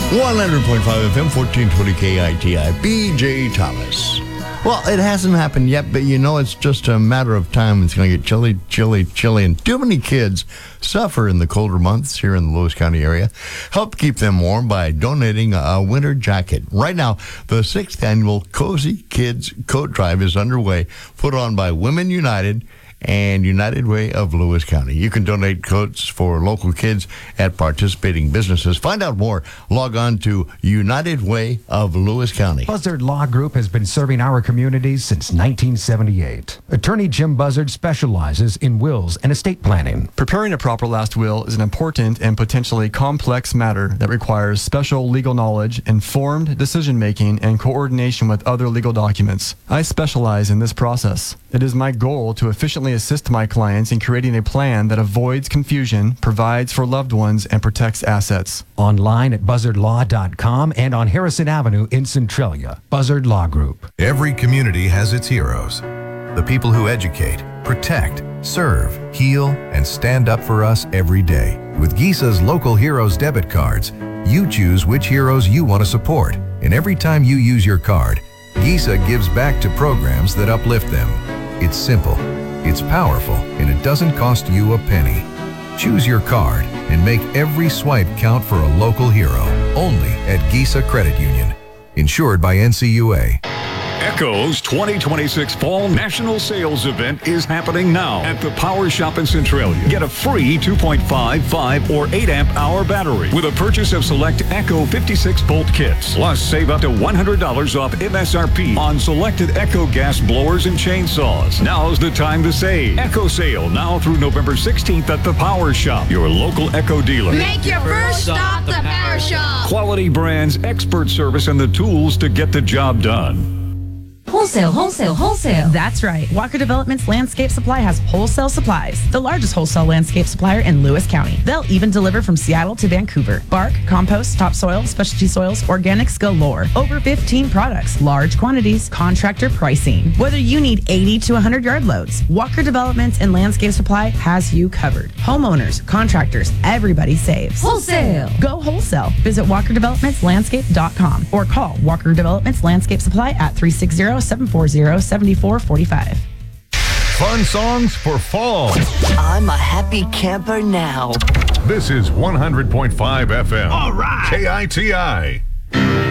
100.5 FM, 1420 KITI, BJ Thomas. Well, it hasn't happened yet, but you know it's just a matter of time. It's going to get chilly, chilly, chilly, and too many kids suffer in the colder months here in the Lewis County area. Help keep them warm by donating a winter jacket. Right now, the 6th annual Cozy Kids Coat Drive is underway, put on by Women United and United Way of Lewis County. You can donate coats for local kids at participating businesses. Find out more. Log on to United Way of Lewis County. Buzzard Law Group has been serving our communities since 1978. Attorney Jim Buzzard specializes in wills and estate planning. Preparing a proper last will is an important and potentially complex matter that requires special legal knowledge, informed decision-making, and coordination with other legal documents. I specialize in this process. It is my goal to efficiently assist my clients in creating a plan that avoids confusion, provides for loved ones, and protects assets. Online at buzzardlaw.com and on Harrison Avenue in Centralia. Buzzard Law Group. Every community has its heroes. The people who educate, protect, serve, heal, and stand up for us every day. With Gisa's Local Heroes debit cards, you choose which heroes you want to support. And every time you use your card, Gisa gives back to programs that uplift them. It's simple, it's powerful, and it doesn't cost you a penny. Choose your card and make every swipe count for a local hero. Only at Gisa Credit Union. Insured by NCUA. Echo's 2026 Fall National Sales Event is happening now at the Power Shop in Centralia. Get a free 2.5, 5, or 8 amp hour battery with a purchase of select Echo 56-volt kits. Plus, save up to $100 off MSRP on selected Echo gas blowers and chainsaws. Now's the time to save. Echo sale now through November 16th at the Power Shop, your local Echo dealer. Make your first stop the Power Shop. Quality brands, expert service, and the tools to get the job done. Wholesale, wholesale, wholesale. That's right. Walker Development's Landscape Supply has wholesale supplies, the largest wholesale landscape supplier in Lewis County. They'll even deliver from Seattle to Vancouver. Bark, compost, topsoil, specialty soils, organics galore. Over 15 products, large quantities, contractor pricing. Whether you need 80 to 100 yard loads, Walker Developments and Landscape Supply has you covered. Homeowners, contractors, everybody saves. Wholesale. Go wholesale. Visit WalkerDevelopmentsLandscape.com or call Walker Developments Landscape Supply at 360-740-7445. Fun songs for fall. I'm a happy camper now. This is 100.5 FM. All right. KITI.